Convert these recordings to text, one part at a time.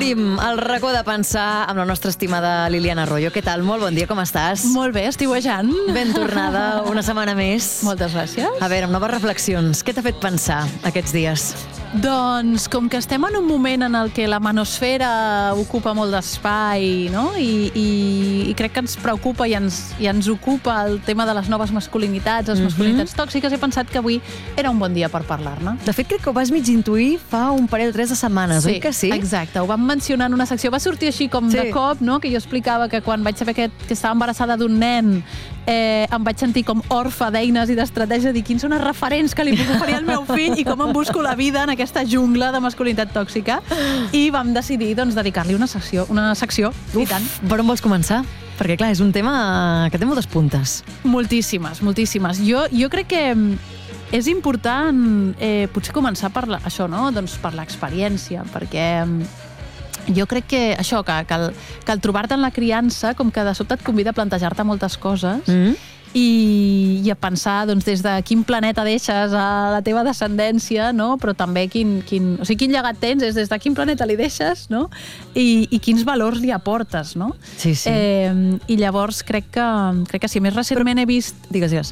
Obrim el racó de pensar amb la nostra estimada Liliana Arroyo. Què tal? Molt bon dia, com estàs? Molt bé, estiuejant. Ben tornada, una setmana més. Moltes gràcies. A veure, amb noves reflexions. Què t'ha fet pensar aquests dies? Doncs, com que estem en un moment en el que la manosfera ocupa molt d'espai, no? I crec que ens preocupa i ens ocupa el tema de les noves masculinitats, les masculinitats tòxiques, he pensat que avui era un bon dia per parlar-ne. De fet, crec que ho vas mig intuir fa un parell o tres de setmanes, oi que sí? Exacte. Ho vam mencionar en una secció. Va sortir així com de cop, no? Que jo explicava que quan vaig saber que estava embarassada d'un nen em vaig sentir com orfa d'eines i d'estratègia, dir quins són els referents que li puc oferir al meu fill i com em busco la vida en aquesta jungla de masculinitat tòxica. I vam decidir dedicar-li una secció. I tant. Per on vols començar? Perquè, clar, és un tema que té moltes puntes. Moltíssimes. Jo crec que és important potser començar per això, no? Doncs per l'experiència, perquè jo crec que això, que el trobar-te en la criança, com que de sobte et convida a plantejar-te moltes coses i a pensar doncs, des de quin planeta deixes a la teva descendència, no? Però també quin llegat tens, és des de quin planeta li deixes, no? I quins valors li aportes, no? Sí. I llavors crec que sí. Més recentment he vist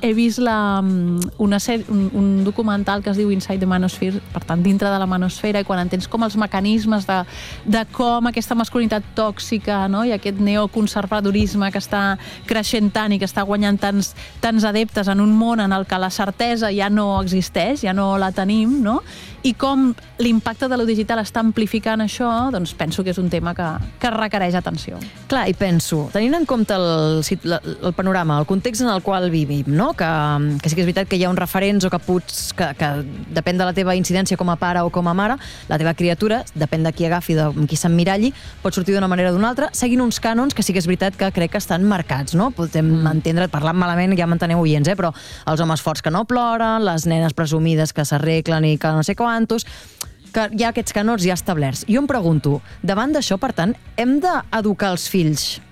un documental que es diu Inside the Manosphere, per tant, dintre de la manosfera, i quan entens com els mecanismes de com aquesta masculinitat tòxica, no? I aquest neoconservadorisme que està creixent tant i que està guanyant tants adeptes en un món en el que la certesa ja no existeix, ja no la tenim, no? I com l'impacte de lo digital està amplificant això, doncs penso que és un tema que requereix atenció. Clar, i penso, tenint en compte el panorama, el context en el qual vivim, no? Que sí que és veritat que hi ha uns referents o que depèn de la teva incidència com a pare o com a mare, la teva criatura, depèn de qui agafi, de qui s'emmiralli, pot sortir d'una manera o d'una altra, seguint uns cànons que sí que és veritat que crec que estan marcats, no? Podem entendre, parlant malament, ja m'enteneu oients, però els homes forts que no ploren, les nenes presumides que s'arreglen i que no sé quantos, que hi ha aquests canons ja establerts. Jo em pregunto, davant d'això, per tant, hem d'educar els fills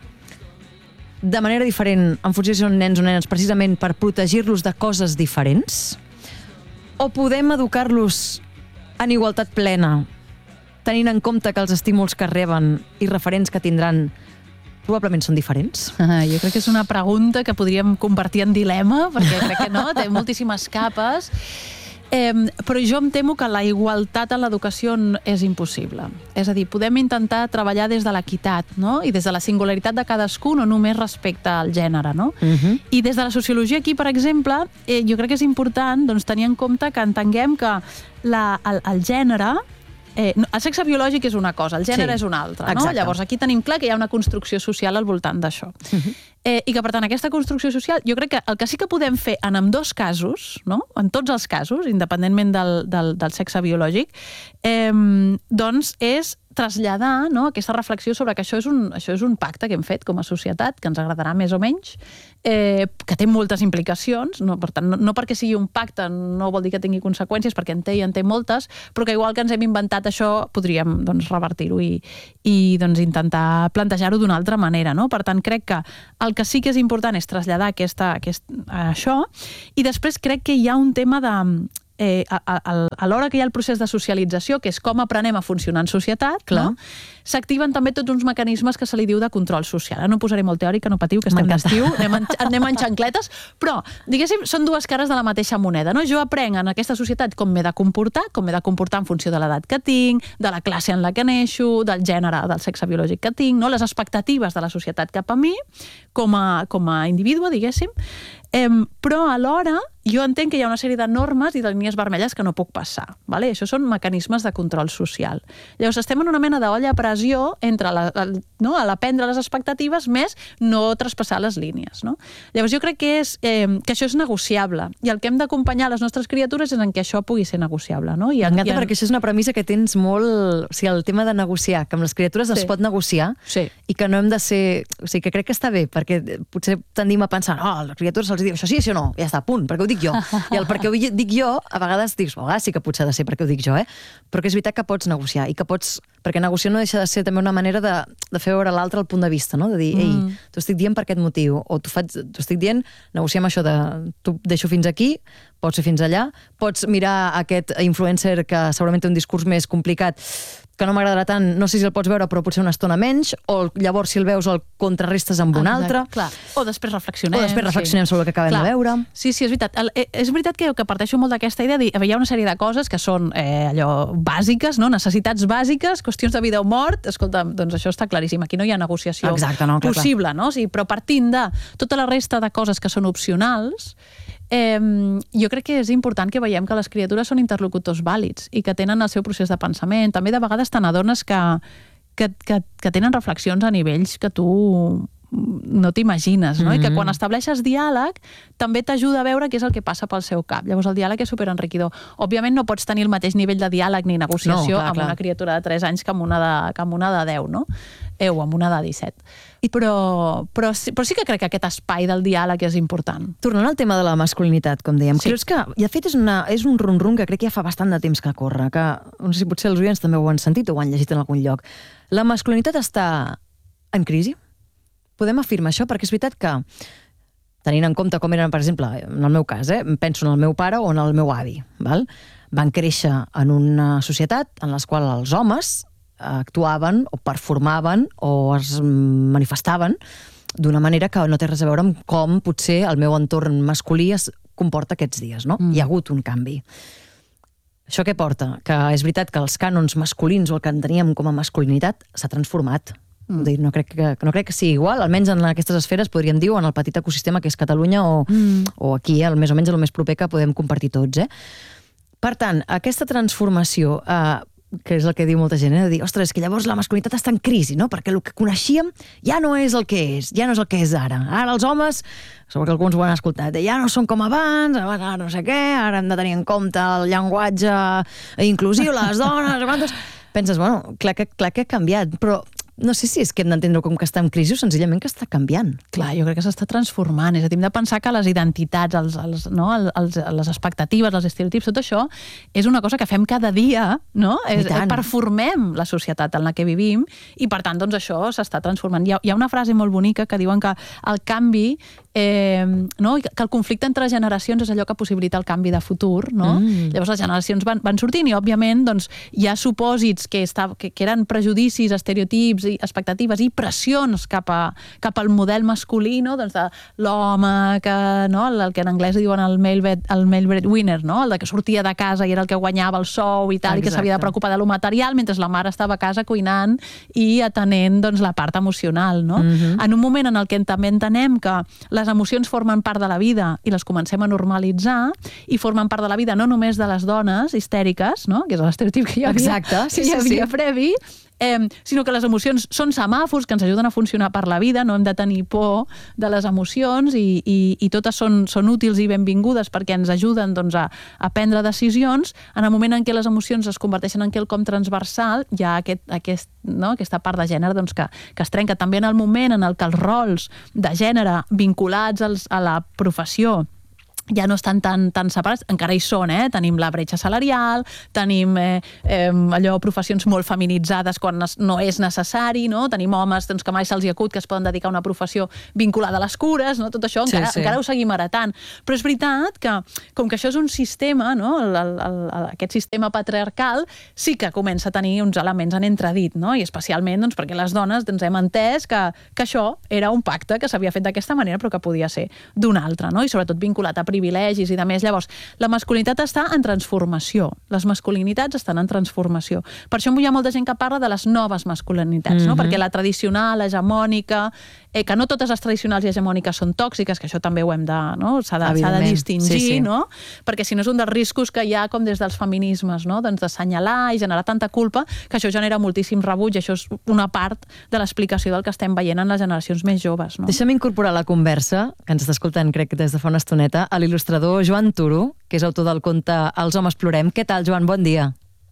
de manera diferent en funció si són nens o nenes, precisament per protegir-los de coses diferents? O podem educar-los en igualtat plena, tenint en compte que els estímuls que reben i referents que tindran probablement són diferents? Jo crec que és una pregunta que podríem convertir en dilema, perquè crec que no, té moltíssimes capes. Però jo em temo que la igualtat en l'educació és impossible. És a dir, podem intentar treballar des de l'equitat, no? I des de la singularitat de cadascú, no només respecte al gènere, no? I des de la sociologia aquí, per exemple, jo crec que és important tenir en compte que entenguem que el gènere, el sexe biològic és una cosa, el gènere és una altra, no? Llavors aquí tenim clar que hi ha una construcció social al voltant d'això. I que, per tant, aquesta construcció social, jo crec que el que sí que podem fer en ambdós casos, no? En tots els casos, independentment del sexe biològic, doncs és traslladar, no, aquesta reflexió sobre que això és un pacte que hem fet com a societat, que ens agradarà més o menys, que té moltes implicacions, no, per tant, no perquè sigui un pacte no vol dir que tingui conseqüències, perquè en té moltes, però que igual que ens hem inventat això, podríem revertir-ho i intentar plantejar-ho d'una altra manera, no? Per tant, crec que el que sí que és important és traslladar això, i després crec que hi ha un tema a l'hora que hi ha el procés de socialització, que és com aprenem a funcionar en societat, no? S'activen també tots uns mecanismes que se li diu de control social. No posaré molt teòric, que no patiu, que estem d'estiu, anem en xancletes, però, diguéssim, són dues cares de la mateixa moneda, no? Jo aprenc en aquesta societat com m'he de comportar en funció de l'edat que tinc, de la classe en la que neixo, del gènere, del sexe biològic que tinc, no? Les expectatives de la societat cap a mi, com a individu, diguéssim, però alhora jo entenc que hi ha una sèrie de normes i de línies vermelles que no puc passar. Vale? Això són mecanismes de control social. Llavors estem en una mena d'olla a pressió entre l'aprendre les expectatives més no traspassar les línies. No? Llavors jo crec que això és negociable i el que hem d'acompanyar les nostres criatures és en què això pugui ser negociable. No? M'encanta perquè això és una premissa que tens molt... O sigui, el tema de negociar, que amb les criatures es pot negociar i que no hem de ser... O sigui, que crec que està bé, perquè potser tendim a pensar a les criatures se'ls diu això sí, això no, ja està, punt, perquè ho dic jo. I el perquè ho dic jo, a vegades dius, sí que potser ha de ser perquè ho dic jo, però que és veritat que pots negociar i que pots... Perquè negociar no deixa de ser també una manera de fer veure a l'altre el punt de vista, no? De dir, ei, t'ho estic dient per aquest motiu, o t'ho estic dient, negociem això de t'ho deixo fins aquí, pots ser fins allà, pots mirar aquest influencer que segurament té un discurs més complicat, que no m'agradarà tant, no sé si el pots veure, però potser una estona menys, o llavors si el veus el contrarrestes amb un altre. Clar. O després reflexionem. Sobre el que acabem de veure. Sí, és veritat. És veritat que parteixo molt d'aquesta idea de dir, hi ha una sèrie de coses que són allò bàsiques, no? Necessitats bàsiques, qüestions de vida o mort. Escolta, doncs això està claríssim. Aquí no hi ha negociació possible, no? Sí, però partint de tota la resta de coses que són opcionals, jo crec que és important que veiem que les criatures són interlocutors vàlids i que tenen el seu procés de pensament. També de vegades te n'adones que tenen reflexions a nivells que tu no t'imagines, no? I que quan estableixes diàleg també t'ajuda a veure què és el que passa pel seu cap. Llavors el diàleg és superenriquidor. Òbviament no pots tenir el mateix nivell de diàleg ni negociació amb una criatura de 3 anys que amb una de 10, no? O amb una de 17. Però sí que crec que aquest espai del diàleg és important. Tornant al tema de la masculinitat, com dèiem, creus que, de fet, és un rum-rum que crec que ja fa bastant de temps que corre, que no sé si potser els oients també ho han sentit o ho han llegit en algun lloc. La masculinitat està en crisi? Podem afirmar això? Perquè és veritat que, tenint en compte com eren, per exemple, en el meu cas, penso en el meu pare o en el meu avi, val? Van créixer en una societat en la qual els homes actuaven o performaven o es manifestaven d'una manera que no té res a veure amb com potser el meu entorn masculí es comporta aquests dies, no? Hi ha hagut un canvi. Això què porta? Que és veritat que els cànons masculins o el que en teníem com a masculinitat s'ha transformat. No crec que sigui igual, almenys en aquestes esferes podríem dir, en el petit ecosistema que és Catalunya o aquí, més o menys el més proper que podem compartir tots. Per tant, aquesta transformació, que és el que diu molta gent, de dir, ostres, és que llavors la masculinitat està en crisi, no? Perquè el que coneixíem ja no és el que és, ja no és el que és ara. Ara els homes, segur que alguns ho han escoltat, ja no són com abans, ara no sé què, ara hem de tenir en compte el llenguatge inclusiu, les dones, penses, bueno, clar que ha canviat, però no sé si és que hem d'entendre com que està en crisi o senzillament que està canviant. Clar, jo crec que s'està transformant. És a dir, hem de pensar que les identitats, les expectatives, els estereotips, tot això és una cosa que fem cada dia, no? Performem la societat en la que vivim i, per tant, doncs això s'està transformant. Hi ha una frase molt bonica que diuen que el canvi, que el conflicte entre generacions és allò que possibilita el canvi de futur, no? Llavors les generacions van sortint i, òbviament, doncs, hi ha supòsits que eren prejudicis, estereotips, expectatives i pressions cap al model masculí, no? Doncs de l'home que, no? El que en anglès diuen el male breadwinner, no? El que sortia de casa i era el que guanyava el sou i tal, i que s'havia de preocupar de lo material, mentre la mare estava a casa cuinant i atenent, doncs, la part emocional, no? En un moment en el que també entenem que les emocions formen part de la vida i les comencem a normalitzar i formen part de la vida no només de les dones histèriques, no? Que és l'estereotip que hi havia previ, sinó que les emocions són semàfors que ens ajuden a funcionar per la vida, no hem de tenir por de les emocions i totes són útils i benvingudes perquè ens ajuden, doncs, a prendre decisions. En el moment en què les emocions es converteixen en quelcom transversal, hi ha aquesta part de gènere, doncs, que es trenca. També en el moment en el que els rols de gènere vinculats a la professió ja no estan tan separats, encara hi són, tenim la bretxa salarial, tenim professions molt feminitzades quan no és necessari, no? Tenim homes que mai se'ls acut que es poden dedicar a una professió vinculada a les cures, no? Tot això encara ho seguim heretant. Però és veritat que, com que això és un sistema, no? Aquest sistema patriarcal sí que comença a tenir uns elements en entredit, no? I especialment perquè les dones hem entès que això era un pacte que s'havia fet d'aquesta manera però que podia ser d'una altra, no? I sobretot vinculat a privilegis i de més. Llavors, la masculinitat està en transformació. Les masculinitats estan en transformació. Per això hi ha molta gent que parla de les noves masculinitats, no? Perquè la tradicional, l'hegemònica, que no totes les tradicionals i hegemòniques són tòxiques, que això també ho hem de, no? S'ha de distingir, no? Perquè si no és un dels riscos que hi ha com des dels feminismes, no? Doncs d'assenyalar i generar tanta culpa que això genera moltíssim rebuig i això és una part de l'explicació del que estem veient en les generacions més joves, no? Deixa'm incorporar la conversa, que ens està escoltant, crec que des de fa una estoneta, a l'il·lustrador Joan Turo, que és autor del conte Els homes plorem. Què tal, Joan? Bon dia.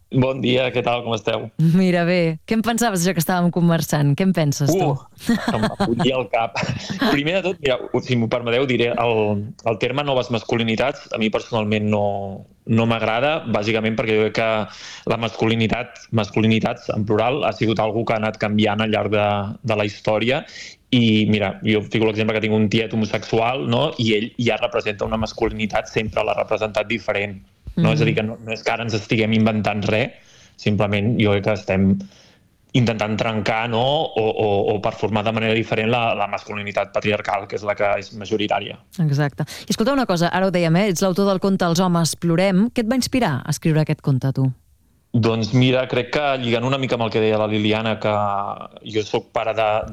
Bon dia, què tal, com esteu? Mira, bé, què en pensaves d'això que estàvem conversant? Què en penses, tu? Em va fugir al cap. Primer de tot, mira, si m'ho permeteu, diré el terme noves masculinitats a mi personalment no m'agrada, bàsicament perquè jo crec que la masculinitats en plural ha sigut algo que ha anat canviant al llarg de la història. I mira, jo fico l'exemple que tinc un tiet homosexual, no? I ell ja representa una masculinitat, sempre l'ha representat diferent. No? És a dir, que no és que ara ens estiguem inventant res, simplement jo crec que estem intentant trencar, no? o performar de manera diferent la masculinitat patriarcal, que és la que és majoritària. Exacte. I escolta una cosa, ara ho dèiem, ets l'autor del conte Els homes plorem. Què et va inspirar a escriure aquest conte, tu? Doncs mira, crec que lligant una mica amb el que deia la Liliana, que jo sóc pare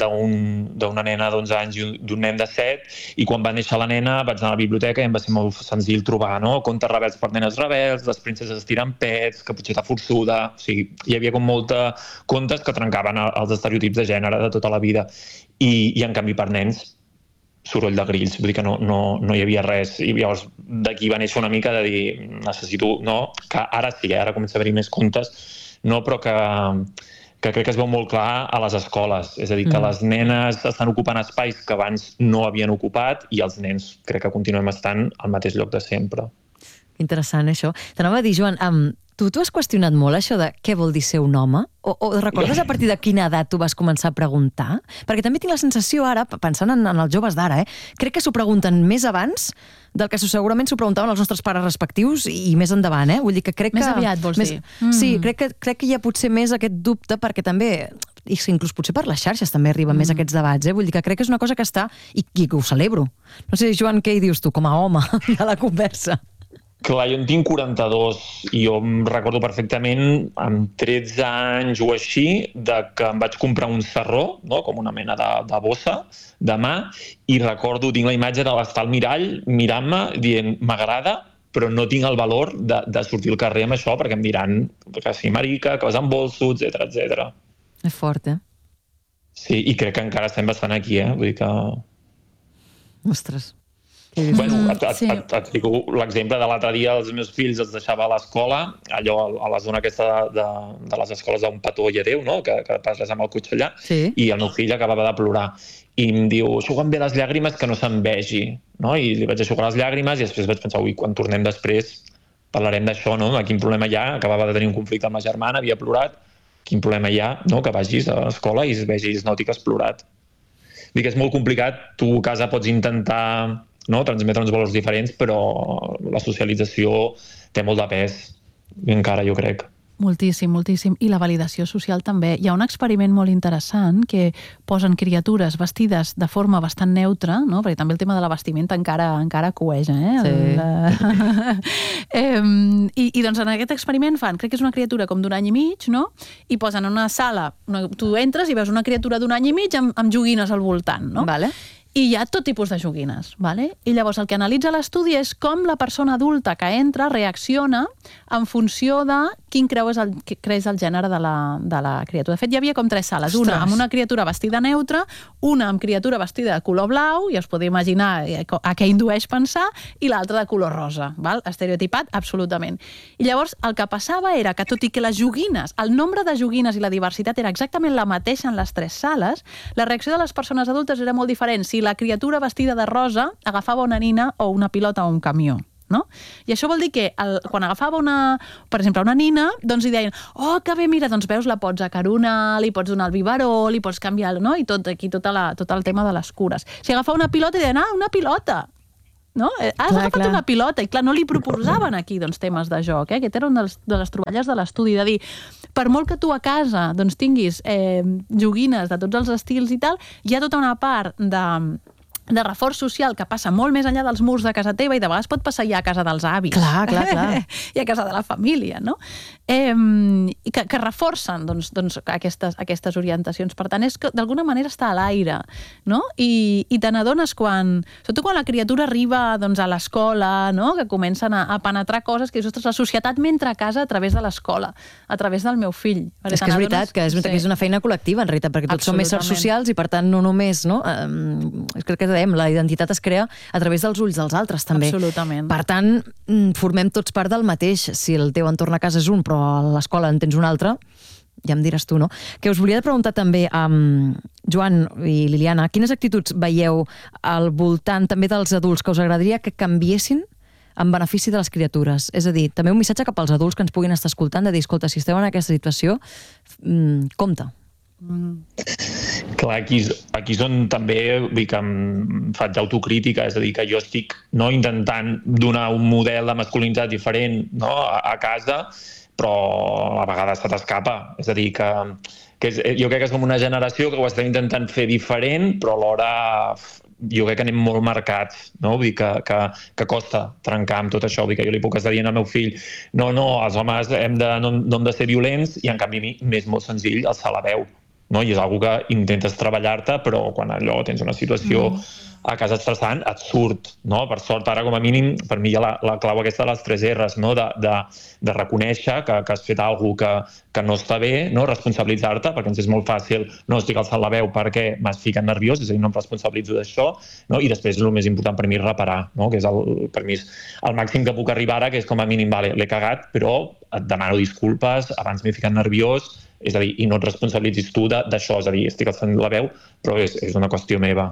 d'una nena d'11 anys i d'un nen de 7, i quan va néixer la nena vaig anar a la biblioteca i em va ser molt senzill trobar, no? Contes rebels per nenes rebels, les princeses tiren pets, Caputxeta forçuda... O sigui, hi havia com molta contes que trencaven els estereotips de gènere de tota la vida. I en canvi per nens, soroll de grills, vull dir que no hi havia res. I llavors d'aquí va néixer una mica de dir necessito, no? Que ara sí, ara comença a haver-hi més contes, no? Però que crec que es veu molt clar a les escoles. És a dir, que les nenes estan ocupant espais que abans no havien ocupat i els nens crec que continuem estant al mateix lloc de sempre. Interessant, això. T'anava a dir, Joan, tu has qüestionat molt això de què vol dir ser un home? O recordes a partir de quina edat tu vas començar a preguntar? Perquè també tinc la sensació ara, pensant en els joves d'ara, crec que s'ho pregunten més abans del que segurament s'ho preguntaven els nostres pares respectius i més endavant, Vull dir que crec que... Més aviat, vols dir? Sí, crec que hi ha potser més aquest dubte, perquè també, i inclús potser per les xarxes també arriben més aquests debats, Vull dir que crec que és una cosa que està, i que ho celebro. No sé, Joan, què hi dius tu, com a home de la conversa? Clar, jo en tinc 42 i jo em recordo perfectament amb 13 anys o així de que em vaig comprar un sarró, no? Com una mena de bossa de mà, i recordo, tinc la imatge d'estar al mirall mirant-me dient m'agrada, però no tinc el valor de sortir al carrer amb això perquè em diran que sí, marica, que vas amb bolsos, etc. És fort, Sí, i crec que encara estem bastant aquí, Vull dir que... Ostres... Bueno, et dic l'exemple de l'altre dia, els meus fills els deixava a l'escola, allò a la zona aquesta de les escoles d'un petó i adeu, no? que passes amb el cotxe allà, i el meu fill acabava de plorar. I em diu, eixuga'm bé les llàgrimes que no se'n vegi. No? I li vaig eixugar les llàgrimes i després vaig pensar, quan tornem després parlarem d'això, no? Quin problema hi ha? Acabava de tenir un conflicte amb la germana, havia plorat. Quin problema hi ha, no? Que vagis a l'escola i es noti que has plorat. Dic que és molt complicat, tu a casa pots intentar... no? Transmetre uns valors diferents, però la socialització té molt de pes, encara jo crec. Moltíssim, moltíssim. I la validació social també. Hi ha un experiment molt interessant que posen criatures vestides de forma bastant neutra, no? Perquè també el tema de la vestimenta encara cueja, I doncs en aquest experiment fan, crec que és una criatura com d'1 any i mig, no? I posen en una sala, tu entres i veus una criatura d'1 any i mig amb joguines al voltant, no? Vale. I hi ha tot tipus de joguines, ¿vale? I llavors el que analitza l'estudi és com la persona adulta que entra reacciona en funció de quin creus el gènere de la criatura. De fet, hi havia com 3 sales. Una amb una criatura vestida neutra, una amb criatura vestida de color blau, i us podeu imaginar a què indueix pensar, i l'altra de color rosa, val? Estereotipat, absolutament. I llavors el que passava era que, tot i que les joguines, el nombre de joguines i la diversitat era exactament la mateixa en les 3 sales, la reacció de les persones adultes era molt diferent si la criatura vestida de rosa agafava una nina o una pilota o un camió. No? I això vol dir que quan agafava per exemple, una nina, doncs li deien que bé, mira, doncs veus, la pots acaronar, li pots donar el biberó, li pots canviar, no? I tot el tema de les cures. Si agafava una pilota, li deien, una pilota! No? Has agafat una pilota, i clar, no li proposaven aquí doncs, temes de joc. Aquest era una de les troballes de l'estudi, de dir, per molt que tu a casa doncs, tinguis joguines de tots els estils i tal, hi ha tota una part de reforç social que passa molt més enllà dels murs de casa teva i de vegades pot passar ja a casa dels avis. Clar. I a casa de la família, no? I que reforcen doncs, aquestes orientacions. Per tant, és que d'alguna manera està a l'aire, no? I te n'adones sobretot quan la criatura arriba doncs, a l'escola, no? Que comencen a penetrar coses que dius, ostres, la societat m'entra a casa a través de l'escola, a través del meu fill. És que és veritat, que és una feina col·lectiva, en realitat, perquè tots som éssers socials i, per tant, no només, no? Crec que dèiem, la identitat es crea a través dels ulls dels altres, també. Absolutament. Per tant, formem tots part del mateix. Si el teu entorn a casa és un, però a l'escola en tens un altre, ja em diràs tu, no? Que us volia preguntar també, Joan i Liliana, quines actituds veieu al voltant també dels adults que us agradaria que canviessin en benefici de les criatures? És a dir, també un missatge cap als adults que ens puguin estar escoltant, de dir, escolta, si esteu en aquesta situació, compte. Clar, aquí és on també que em faig autocrítica, és a dir, que jo estic intentant donar un model de masculinitat diferent a casa, però a vegades se t'escapa. És a dir, que jo crec que és com una generació que ho estem intentant fer diferent, però alhora jo crec que anem molt marcats, no? Vull dir que costa trencar amb tot això. Vull dir que jo li puc estar dient al meu fill no, els homes no hem de ser violents, i en canvi m'és molt senzill alçar la veu. I és una que intentes treballar-te, però quan allò tens una situació a casa estressant, et surt. Per sort, ara, com a mínim, per mi hi ha la clau aquesta de les 3 R's, de reconèixer que has fet alguna cosa que no està bé, responsabilitzar-te, perquè ens és molt fàcil, no estic alçant la veu perquè m'has ficat nerviós, és a dir, no em responsabilitzo d'això, i després el més important per mi és reparar, que és per mi és el màxim que puc arribar ara, que és com a mínim, vale, l'he cagat, però et demano disculpes, abans m'he ficat nerviós, és a dir, i no et responsabilitzis tu d'això, és a dir, estic alçant la veu, però és una qüestió meva.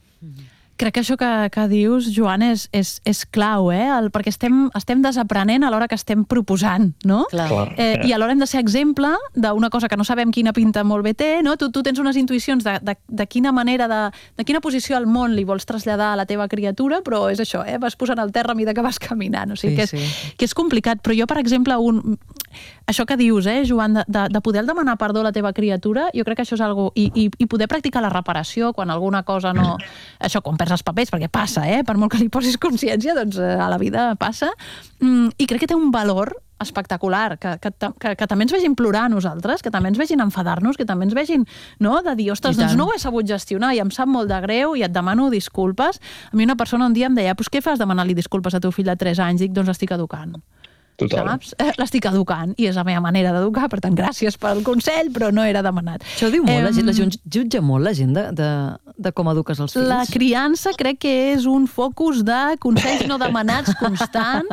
Crec que això que dius, Joan, és clau, perquè estem desaprenent alhora que estem proposant, no? I alhora hem de ser exemple d'una cosa que no sabem quina pinta molt bé té, no? Tu tens unes intuïcions de quina manera, de quina posició al món li vols traslladar a la teva criatura, però és això, vas posant al terra a mesura que vas caminant, o sigui que és complicat. Però jo, per exemple, això que dius, Joan, de poder demanar perdó a la teva criatura, jo crec que això és algo, i poder practicar la reparació quan alguna cosa no... Això, quan perds els papers, perquè passa, per molt que li posis consciència, doncs a la vida passa, i crec que té un valor espectacular, que també ens vegin plorar a nosaltres, que també ens vegin enfadar-nos, que també ens vegin, de dir, ostres, doncs no ho he sabut gestionar i em sap molt de greu i et demano disculpes. A mi una persona un dia em deia, què fas demanar-li disculpes a teu fill de 3 anys? Dic, doncs l'estic educant. Saps? L'estic educant i és la meva manera d'educar, per tant, gràcies pel consell, però no era demanat. Això diu molt, la gent jutja molt la gent de com eduques els fills. La criança crec que és un focus de consells no demanats constant.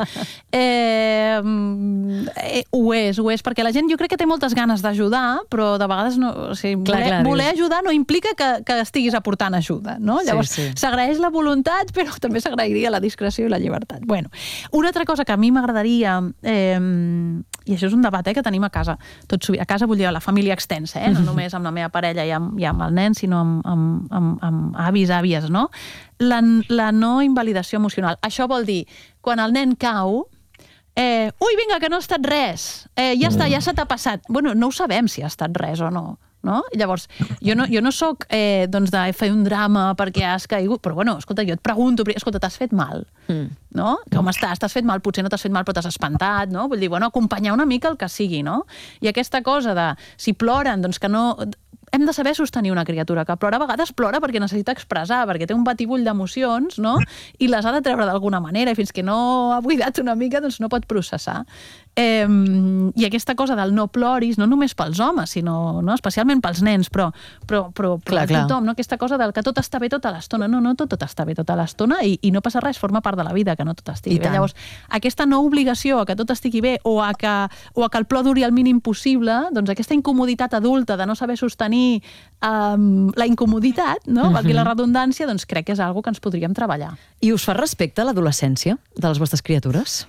Ho és, perquè la gent jo crec que té moltes ganes d'ajudar, però de vegades no, o sigui, voler ajudar no implica que estiguis aportant ajuda, no? Llavors, s'agraeix la voluntat, però també s'agrairia la discreció i la llibertat. Bueno, una altra cosa que a mi m'agradaria, i això és un debat que tenim a casa, tot sovint, a casa vull dir a la família extensa, no només amb la meva parella i amb el nen, sinó amb avis, àvies, no? La no invalidació emocional. Això vol dir, quan el nen cau, ui, vinga, que no ha estat res, ja està, ja se t'ha passat. Bueno, no ho sabem si ha estat res o no. Llavors, jo no soc de fer un drama perquè has caigut, però bueno, escolta, jo et pregunto, escolta, t'has fet mal, no? Com estàs? T'has fet mal? Potser no t'has fet mal, però t'has espantat, no? Vull dir, bueno, acompanyar una mica el que sigui, no? I aquesta cosa de, si ploren, doncs que no... Hem de saber sostenir una criatura que plora. A vegades plora perquè necessita expressar, perquè té un batibull d'emocions, no? I les ha de treure d'alguna manera, i fins que no ha buidat una mica, doncs no pot processar. I aquesta cosa del no ploris, no només pels homes, sinó especialment pels nens, però tothom, no? Aquesta cosa del que tot està bé tota l'estona. No tot està bé tota l'estona i no passa res, forma part de la vida, que no tot estigui bé. Llavors, aquesta no obligació a que tot estigui bé o a que el plor duri el mínim possible, doncs aquesta incomoditat adulta de no saber sostenir la incomoditat, no? Aquí la redundància, doncs crec que és algo que ens podríem treballar. I us fa respecte a l'adolescència de les vostres criatures?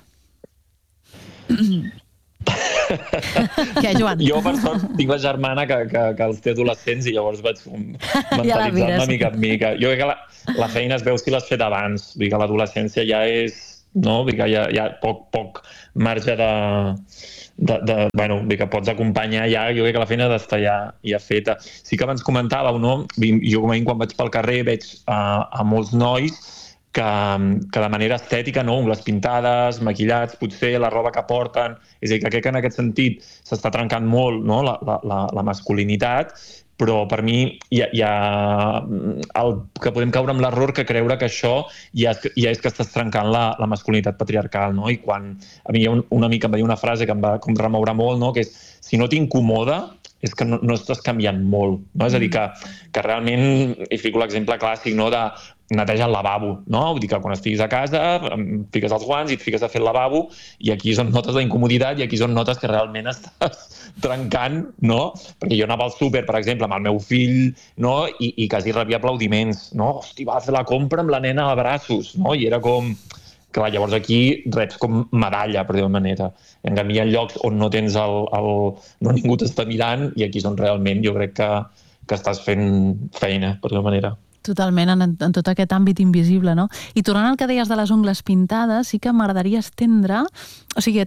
Què, Joan? Jo, per sort, tinc la germana que els té adolescents i llavors vaig mentalitzar-me mica en mica. Jo crec que la feina es veu si l'has fet abans. Vull dir que l'adolescència ja és... No? Vull dir que hi ha poc marge bueno, que pots acompanyar ja, jo crec que la feina ha d'estar ja feta. Sí que abans comentàveu, no? Jo quan vaig pel carrer veig a molts nois que de manera estètica, no? Ungles pintades, maquillats, potser la roba que porten, és a dir, que crec que en aquest sentit s'està trencant molt, no? la masculinitat, però per mi hi ha que podem caure amb l'error que creure que això ja és que estàs trencant la masculinitat patriarcal, no? I quan a mi una mica em va dir una frase que em va remoure molt, no? Que és, si no t'incomoda, és que no estàs canviant molt, no? És a dir, que realment, i fico l'exemple clàssic, no? De neteja el lavabo, no? Vull dir que quan estiguis a casa fiques els guants i et fiques a fer el lavabo i aquí és on notes la incomoditat i aquí és on notes que realment estàs trencant, no? Perquè jo anava al súper, per exemple, amb el meu fill, no? I quasi rebia aplaudiments, no? Hosti, va fer la compra amb la nena a braços, no? I era com... Clar, llavors aquí reps com medalla, per dir-ho manera. En canvi, hi ha llocs on no tens no ningú t'està mirant i aquí és on realment jo crec que estàs fent feina, per dir-ho manera. Totalment, en tot aquest àmbit invisible, no? I tornant al que deies de les ungles pintades, sí que m'agradaria estendre, o sigui,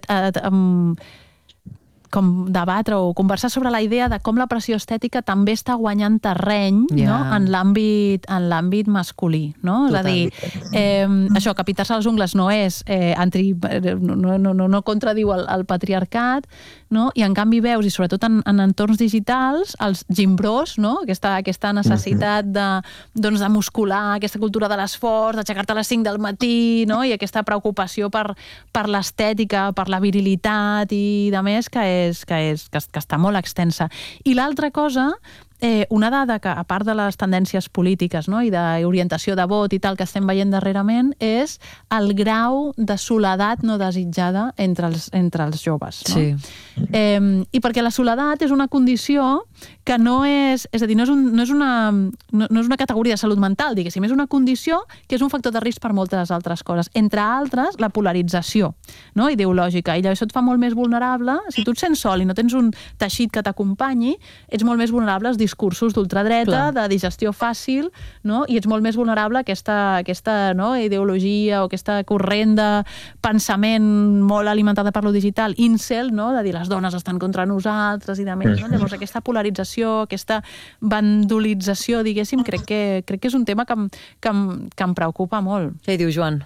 com debatre o conversar sobre la idea de com la pressió estètica també està guanyant terreny, no? en l'àmbit masculí, no? És a dir, això, que pintar-se les ungles no és no contradiu el patriarcat, no? I en canvi veus, i sobretot en entorns digitals, els gimbros, no? Aquesta necessitat de muscular, aquesta cultura de l'esforç, d'aixecar-te a les 5 del matí, no? I aquesta preocupació per l'estètica, per la virilitat i de més, que està molt extensa. I l'altra cosa, una dada que, a part de les tendències polítiques, no? I d'orientació de vot i tal que estem veient darrerament, és el grau de soledat no desitjada entre els joves. No? Sí. I perquè la soledat és una condició que no és a dir, no és una categoria de salut mental, diguéssim, és una condició que és un factor de risc per moltes altres coses. Entre altres, la polarització, no? Ideològica. I això et fa molt més vulnerable. Si tu et sents sol i no tens un teixit que t'acompanyi, ets molt més vulnerable als discursos d'ultradreta, de digestió fàcil, no? I ets molt més vulnerable a aquesta ideologia o aquesta corrent de pensament molt alimentada per lo digital, incel, no? De dir les dones estan contra nosaltres i de més. No? Llavors, aquesta polarització, aquesta bandolització, diguéssim, crec que és un tema que em preocupa molt. Què hi diu, Joan?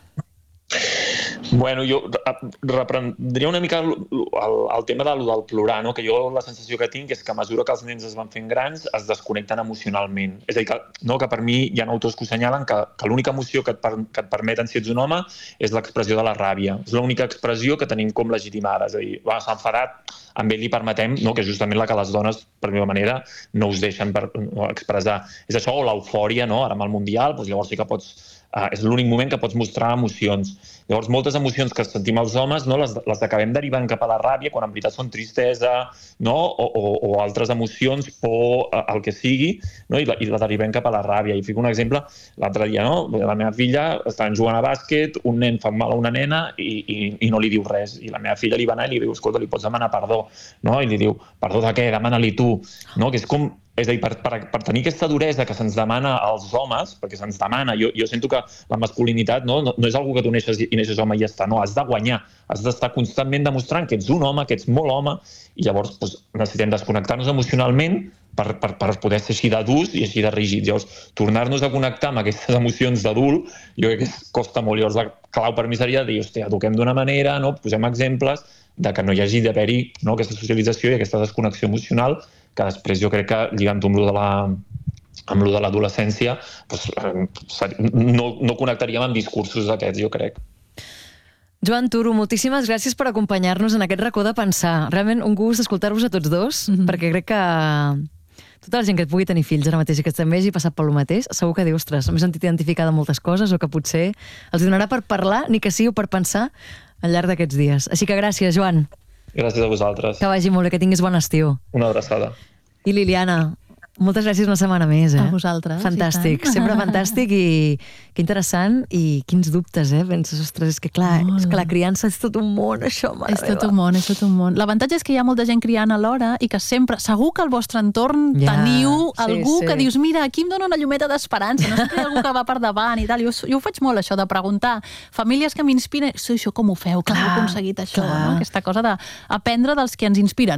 Bueno, jo reprendria una mica el tema del plorar, no? Que jo la sensació que tinc és que a mesura que els nens es van fent grans es desconnecten emocionalment. És a dir, que per mi hi ha autors que ho assenyalen que l'única emoció que et permeten si ets un home és l'expressió de la ràbia. És l'única expressió que tenim com legitimada. És a dir, s'ha enfadat, amb ell li permetem, no? Que és justament la que les dones, per la meva manera, no us deixen expressar. És això, o l'eufòria, no? Ara amb el Mundial, llavors sí que pots... és l'únic moment que pots mostrar emocions. Llavors, moltes emocions que sentim els homes, no, les acabem derivant cap a la ràbia, quan en veritat són tristesa, no, o altres emocions, por, el que sigui, no, i la derivem cap a la ràbia. I fico un exemple, l'altre dia, no, la meva filla estaven jugant a bàsquet, un nen fa mal a una nena i no li diu res. I la meva filla li va anar i li diu, escolta, li pots demanar perdó, no? I li diu, perdó de què? Demana-li tu. No? Que és com... És a dir, per tenir aquesta duresa que se'ns demana als homes, perquè se'ns demana, jo sento que la masculinitat no és algo que tu neixes home i ja està, no, has de guanyar, has d'estar constantment demostrant que ets un home, que ets molt home, i llavors necessitem desconnectar-nos emocionalment per poder ser així d'adults i així de rígids. Llavors, tornar-nos a connectar amb aquestes emocions d'adult, jo crec que costa molt. Llavors, la clau per mi seria dir, hòstia, eduquem d'una manera, no? Posem exemples de que no hi hagi d'haver-hi aquesta socialització i aquesta desconnexió emocional que després jo crec que lligant-ho amb lo de l'adolescència no connectaríem amb discursos d'aquests, jo crec. Joan Turo, moltíssimes gràcies per acompanyar-nos en aquest racó de pensar. Realment un gust escoltar-vos a tots dos, perquè crec que tota la gent que pugui tenir fills ara mateix i que també hagi passat per lo mateix, segur que diu, ostres, m'he sentit identificada amb moltes coses o que potser els donarà per parlar, ni que sigui per pensar al llarg d'aquests dies. Així que gràcies, Joan. Gràcies a vosaltres. Que vagi molt bé, que tinguis bon estiu. Una abraçada. I Liliana, moltes gràcies una setmana més. A vosaltres. Fantàstic, sempre fantàstic i que interessant i quins dubtes, penses, ostres, és que clar, la criança és tot un món, això, mare meva. És tot un món. L'avantatge és que hi ha molta gent criant alhora i que sempre, segur que al vostre entorn teniu algú que dius, mira, aquí em dona una llumeta d'esperança, no sempre hi ha algú que va per davant i tal. Jo ho faig molt, això, de preguntar. Famílies que m'inspiren, això com ho feu, com heu aconseguit això, no? Aquesta cosa d'aprendre dels que ens inspiren.